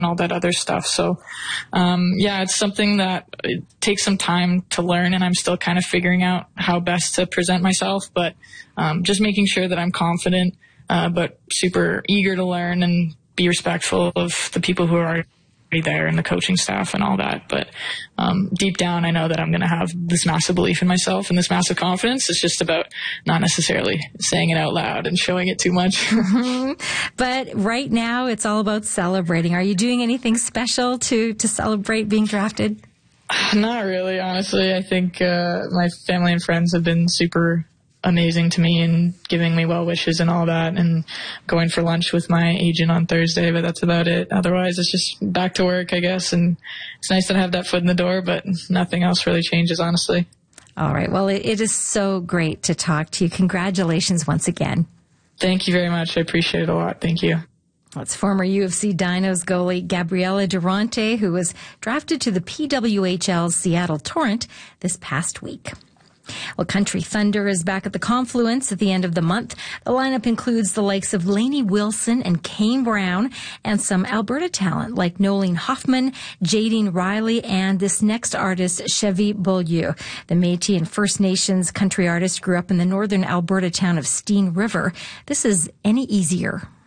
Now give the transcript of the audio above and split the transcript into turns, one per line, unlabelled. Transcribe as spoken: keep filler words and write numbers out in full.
all that other stuff. So, um, yeah, it's something that it takes some time to learn, and I'm still kind of figuring out how best to present myself, but um, just making sure that I'm confident, uh, but super eager to learn and be respectful of the people who are already there and the coaching staff and all that. But um, deep down, I know that I'm going to have this massive belief in myself and this massive confidence. It's just about not necessarily saying it out loud and showing it too much.
Mm-hmm. But right now, it's all about celebrating. Are you doing anything special to, to celebrate being drafted?
Not really, honestly. I think uh, my family and friends have been super amazing to me and giving me well wishes and all that, and going for lunch with my agent on Thursday, but that's about it. Otherwise, it's just back to work, I guess, and it's nice to have that foot in the door, but nothing else really changes, honestly.
All right. Well, it, it is so great to talk to you. Congratulations once again.
Thank you very much. I appreciate it a lot. Thank you.
That's former U of C Dinos goalie Gabriela Durante, who was drafted to the P W H L's Seattle Torrent this past week. Well, Country Thunder is back at the Confluence at the end of the month. The lineup includes the likes of Lainey Wilson and Kane Brown, and some Alberta talent like Nolene Hoffman, Jadine Riley, and this next artist, Chevy Beaulieu. The Métis and First Nations country artist grew up in the northern Alberta town of Steen River. This is Any Easier.